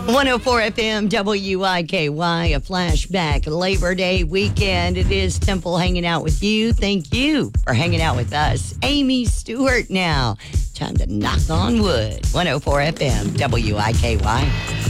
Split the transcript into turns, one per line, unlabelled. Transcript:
104 FM WIKY, a flashback Labor Day weekend. It is Temple hanging out with you. Thank you for hanging out with us. Amy Stewart now. Time to knock on wood. 104 FM WIKY.